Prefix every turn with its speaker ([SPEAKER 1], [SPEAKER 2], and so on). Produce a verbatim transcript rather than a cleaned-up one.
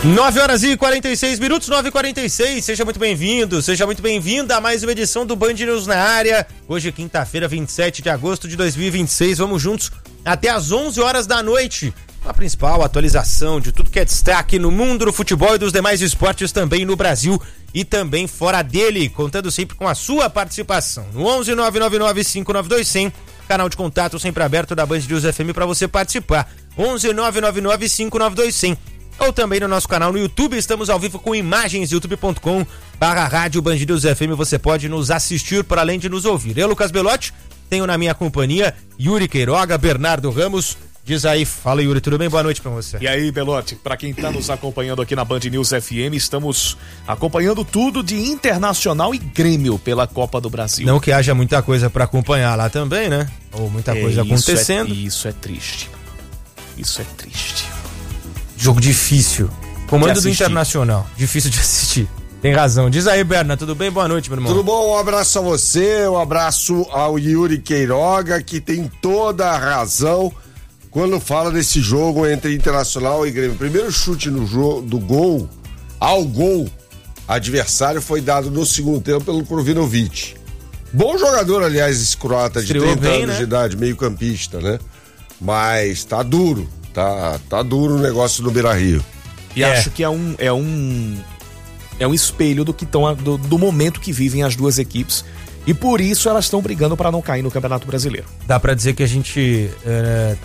[SPEAKER 1] nove horas e quarenta e seis minutos, nove e quarenta e seis, seja muito bem-vindo, seja muito bem-vinda a mais uma edição do Band News na área. Hoje é quinta-feira, vinte e sete de agosto de dois mil e vinte e seis, vamos juntos até às onze horas da noite. A principal atualização de tudo que é destaque no mundo do futebol e dos demais esportes também no Brasil e também fora dele, contando sempre com a sua participação. No onze nove nove nove cinco nove dois zero zero, canal de contato sempre aberto da Band News F M para você participar. onze nove nove nove cinco nove dois zero zero. Ou também no nosso canal no YouTube, estamos ao vivo com imagens, youtube ponto com barra rádio Band News F M, você pode nos assistir por além de nos ouvir. Eu, Lucas Belotti, tenho na minha companhia Yuri Queiroga, Bernardo Ramos. Diz aí, fala Yuri, tudo bem? Boa noite pra você.
[SPEAKER 2] E aí, Belotti, pra quem tá nos acompanhando aqui na Band News F M, estamos acompanhando tudo de Internacional e Grêmio pela Copa do Brasil.
[SPEAKER 1] Não que haja muita coisa pra acompanhar lá também, né? Ou muita
[SPEAKER 2] é,
[SPEAKER 1] coisa acontecendo.
[SPEAKER 2] Isso é, isso é triste. Isso é triste.
[SPEAKER 1] Jogo difícil. Comando do Internacional. Difícil de assistir. Tem razão. Diz aí, Berna, tudo bem? Boa noite, meu irmão.
[SPEAKER 3] Tudo bom? Um abraço a você, um abraço ao Yuri Queiroga, que tem toda a razão quando fala desse jogo entre Internacional e Grêmio. Primeiro chute no jogo do gol, ao gol adversário, foi dado no segundo tempo pelo Krovinovic. Bom jogador, aliás, esse croata de
[SPEAKER 1] Estreou
[SPEAKER 3] trinta
[SPEAKER 1] bem,
[SPEAKER 3] anos
[SPEAKER 1] né?
[SPEAKER 3] de idade, meio campista, né? Mas tá duro. Tá, tá duro o negócio do Beira-Rio.
[SPEAKER 2] E
[SPEAKER 1] É.
[SPEAKER 2] acho que é um é um é um espelho do que tão, do, do momento que vivem as duas equipes, e por isso elas estão brigando para não cair no Campeonato Brasileiro.
[SPEAKER 1] Dá pra dizer que a gente é,